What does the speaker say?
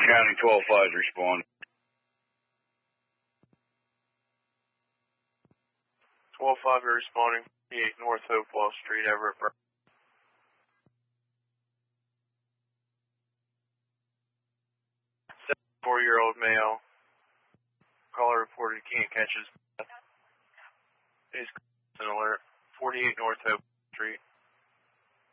County 12-5 is responding. 12-5 are responding. 48 North Hopewell Street, Everett. 74-year-old male. Caller reported he can't catch his breath. He's an alert. 48 North Hopewell Street.